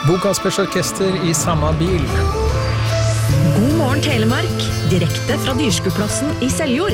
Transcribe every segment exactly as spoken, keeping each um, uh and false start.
Bokaspers-orkester i samme bil. God morgen Telemark, direkte fra Dyrskuplassen i Seljord.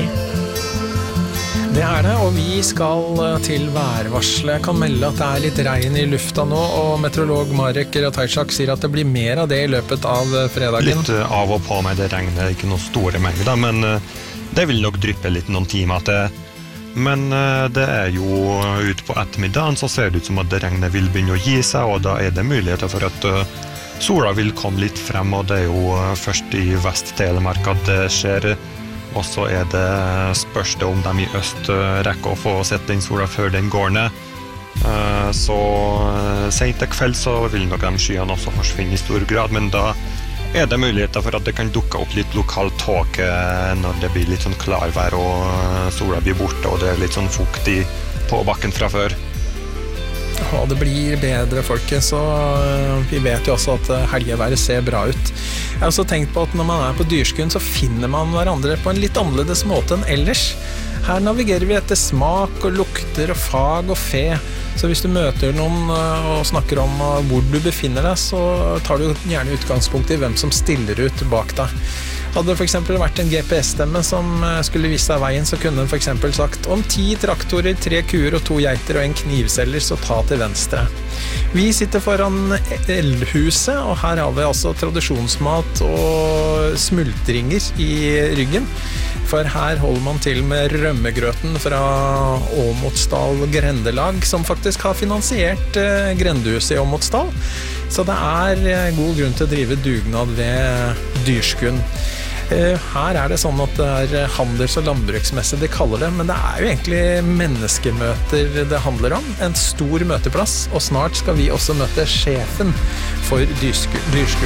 Det er det, og vi skal til værvarselet. Jeg kan melde at det er litt regn i lufta nå, og meteorolog Marek Ratajczak sier at det blir mer av det i løpet av fredagen. Litt av og på med det regnet, ikke noen store mengder, men det vil nok dryppe litt noen timer til. Men det er jo ut på ettermiddagen så ser det ut som at det regnet vil begynne å gi seg, og da er det muligheter for at sola vil komme litt frem, og det er jo først i Vest-Telemark at det skjer. Og så er det spørs det om de i øst rekker å få sett den sola før den går ned. Så sent til kveld så vil nok de skyene også forsvinne i stor grad, men da er det muligheter for at det kan dukke opp litt lokal tåke når det blir litt sånn klarvær og sola blir borte og det er litt sånn fuktig på bakken fra før. Ja, det blir bedre, folket, så vi vet jo også at helgeværet ser bra ut. Jeg har også tenkt på at når man er på Dyrskuen så finner man hverandre på en litt annerledes måte enn ellers. Her navigerer vi etter smak og lukter og fag og fe. Så hvis du møter noen og snakker om hvor du befinner deg, så tar du gjerne utgangspunkt i hvem som stiller ut bak deg. Hadde det for eksempel vært en G P S-stemme som skulle vise deg veien, så kunne den for eksempel sagt om ti traktorer, tre kuer og to geiter og en knivselger, så ta til venstre. Vi sitter foran Elhuset, og her har vi altså tradisjonsmat og smultringer i ryggen. For her holder man til med rømmegrøten fra Åmotsdal Grendelag, som faktisk har finansiert grendehuset i Åmotsdal. Så det er god grunn til å drive dugnad ved Dyrskuen. Her er det sånn at det er handels- og landbruksmesse de kaller det, men det er jo egentlig menneskemøter det handler om. En stor møteplass, og snart skal vi også møte sjefen for Dyrskuen.